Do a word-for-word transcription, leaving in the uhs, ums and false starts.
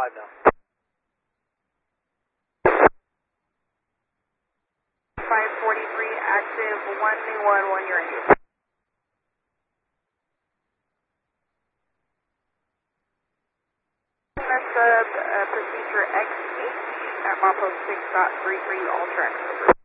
five now. five forty-three, active one one one, you're in use. That's uh, uh, procedure X H at Mappo six dot three three, all tracks over.